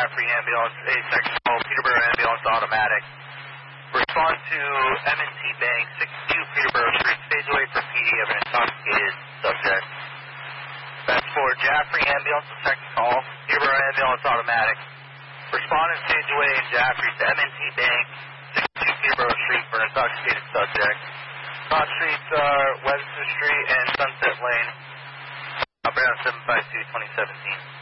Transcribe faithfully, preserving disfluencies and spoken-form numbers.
Jaffrey Ambulance, a section call, Peterborough Ambulance Automatic. Respond to M and T Bank, sixty-two Peterborough Street, stage away for P D of an intoxicated subject. That's for Jaffrey Ambulance, a second call, Peterborough Ambulance Automatic. Respond and stage away in Jaffrey to M and T Bank, sixty-two Peterborough Street for an intoxicated subject. Cross streets are Webster Street and Sunset Lane. Operator seven five two, twenty seventeen.